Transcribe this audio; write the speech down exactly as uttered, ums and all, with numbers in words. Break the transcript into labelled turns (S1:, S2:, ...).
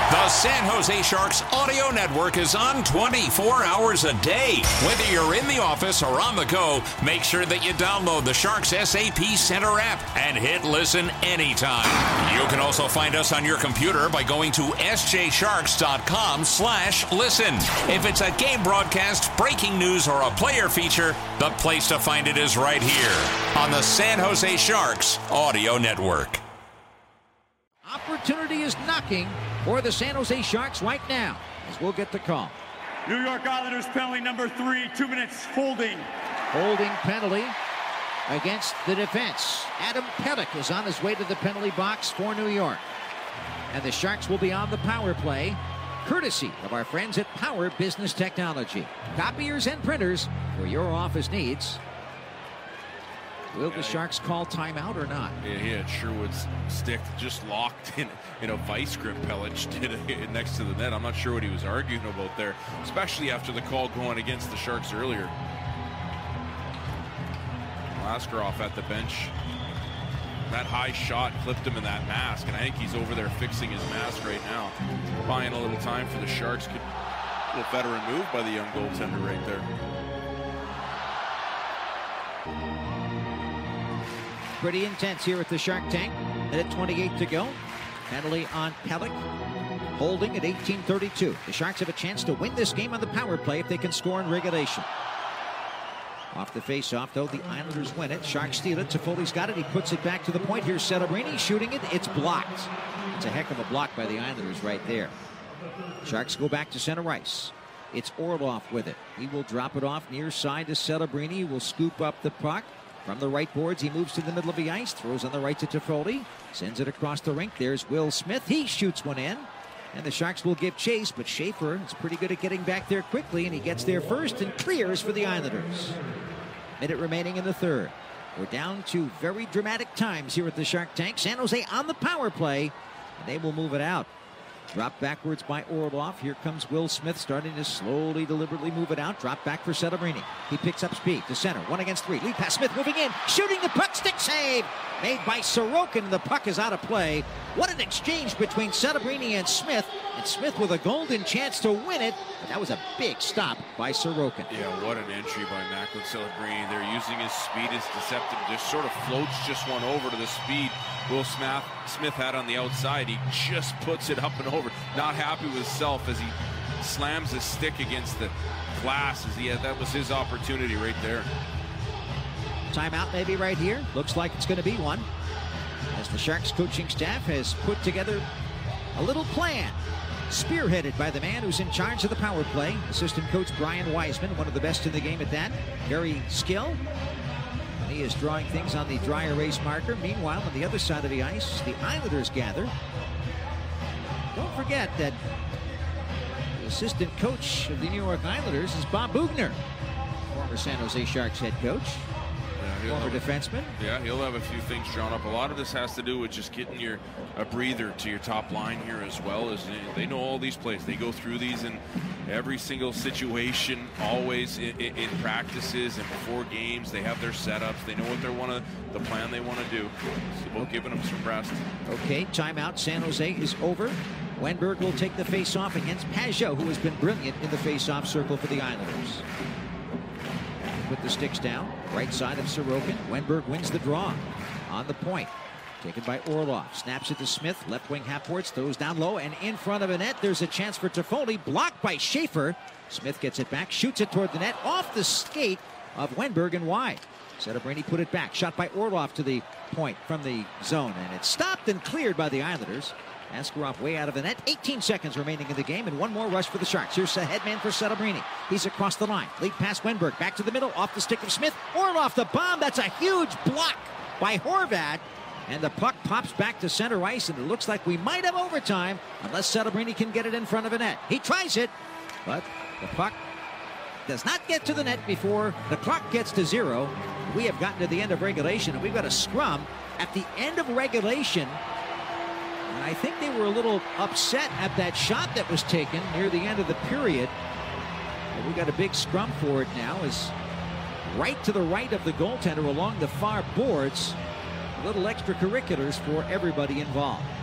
S1: The San Jose Sharks audio network is on twenty-four hours a day. Whether you're in the office or on the go, make sure that you download the Sharks S A P Center app and hit listen anytime. You can also find us on your computer by going to s j sharks dot com slash listen. If it's a game broadcast, breaking news, or a player feature, the place to find it is right here on the San Jose Sharks audio network.
S2: Opportunity is knocking for the San Jose Sharks right now, as we'll get the call.
S3: New York Islanders penalty number three, two minutes holding.
S2: Holding penalty against the defense. Adam Pelech is on his way to the penalty box for New York. And the Sharks will be on the power play, courtesy of our friends at Power Business Technology. Copiers and printers for your office needs. Will the Sharks call timeout or not?
S4: Yeah, he had Sherwood's stick just locked in, in a vice grip. Pelech did it next to the net. I'm not sure what he was arguing about there, especially after the call going against the Sharks earlier. Laskarov at the bench. That high shot clipped him in that mask, and I think he's over there fixing his mask right now. Buying a little time for the Sharks. A little veteran move by the young goaltender right there.
S2: Pretty intense here at the Shark Tank. Minute twenty-eight to go. Penalty on Pelech. Holding at eighteen thirty-two. The Sharks have a chance to win this game on the power play if they can score in regulation. Off the face-off, though, the Islanders win it. Sharks steal it. Toffoli's got it. He puts it back to the point. Here's Celebrini shooting it. It's blocked. It's a heck of a block by the Islanders right there. Sharks go back to center ice. It's Orlov with it. He will drop it off near side to Celebrini. He will scoop up the puck. From the right boards, he moves to the middle of the ice, throws on the right to Toffoli, sends it across the rink. There's Will Smith. He shoots one in, and the Sharks will give chase, but Schaefer is pretty good at getting back there quickly, and he gets there first and clears for the Islanders. Minute remaining in the third. We're down to very dramatic times here at the Shark Tank. San Jose on the power play, and they will move it out. Dropped backwards by Orlov. Here comes Will Smith starting to slowly, deliberately move it out. Drop back for Celebrini. He picks up speed to center. One against three. Lead pass. Smith moving in. Shooting the puck. Stick save. Made by Sorokin. The puck is out of play. What an exchange between Celebrini and Smith. And Smith with a golden chance to win it. But that was a big stop by Sorokin.
S4: Yeah, what an entry by Macklin Celebrini. They're using his speed as deceptive. Just sort of floats just one over to the speed Will Smith, Smith had on the outside. He just puts it up and over. Not happy with himself as he slams his stick against the glass. As he had, that was his opportunity right there.
S2: Timeout maybe right here. Looks like it's going to be one, as the Sharks coaching staff has put together a little plan, spearheaded by the man who's in charge of the power play, assistant coach Brian Wiseman, one of the best in the game at that. Very skilled. He is drawing things on the dry erase marker. Meanwhile, on the other side of the ice, the Islanders gather. Don't forget that the assistant coach of the New York Islanders is Bob Boughner, former San Jose Sharks head coach.
S4: Yeah,
S2: former
S4: have,
S2: defenseman.
S4: Yeah, he'll have a few things drawn up. A lot of this has to do with just getting your a breather to your top line here, as well as they know all these plays. They go through these in every single situation, always in, in, in practices and before games. They have their setups. They know what they want to, the plan they want to do. So we're giving them some rest.
S2: Okay, timeout. San Jose is over. Wenberg will take the face-off against Pajot, who has been brilliant in the face-off circle for the Islanders. Put the sticks down. Right side of Sorokin. Wenberg wins the draw. On the point. Taken by Orlov. Snaps it to Smith. Left wing half-boards. Throws down low. And in front of a net, there's a chance for Toffoli. Blocked by Schaefer. Smith gets it back. Shoots it toward the net. Off the skate of Wenberg and wide. Celebrini put it back. Shot by Orlov to the point from the zone. And it's stopped and cleared by the Islanders. Askarov way out of the net. eighteen seconds remaining in the game, and one more rush for the Sharks. Here's the headman for Celebrini. He's across the line. Lead pass Wenberg. Back to the middle. Off the stick of Smith. Orlov the bomb. That's a huge block by Horvat. And the puck pops back to center ice, and it looks like we might have overtime unless Celebrini can get it in front of a net. He tries it, but the puck does not get to the net before the clock gets to zero. We have gotten to the end of regulation, and we've got a scrum at the end of regulation. And I think they were a little upset at that shot that was taken near the end of the period. But we got a big scrum for it now. Is right to the right of the goaltender along the far boards. Little extracurriculars for everybody involved.